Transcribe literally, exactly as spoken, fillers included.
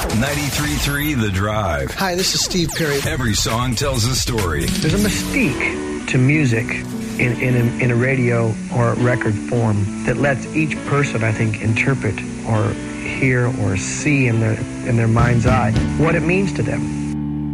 ninety-three point three The Drive. Hi, this is Steve Perry. Every song tells a story. There's a mystique to music in, in, a, in a radio or record form that lets each person, I think, interpret or hear or see in their, in their mind's eye what it means to them.